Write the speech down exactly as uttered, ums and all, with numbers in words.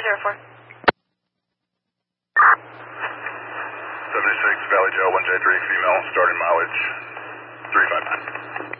zero four. seventy-six Valley Joe, one J three, female, starting mileage three five nine.